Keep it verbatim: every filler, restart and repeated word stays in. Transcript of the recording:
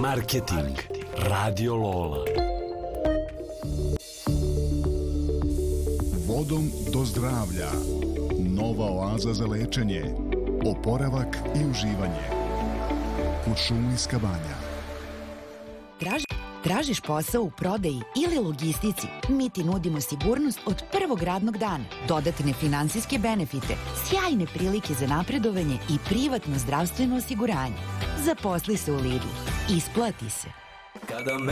Marketing. Radio Lola. Vodom do zdravlja. Nova oaza za lečenje, oporavak i uživanje. Kuršumlijska banja. Traži, tražiš posao u prodaji ili logistici? Mi ti nudimo sigurnost od prvog radnog dana, dodatne finansijske benefite, sjajne prilike za napredovanje i privatno zdravstveno osiguranje. Zaposli se u Lidlu. Isplati se. Kada me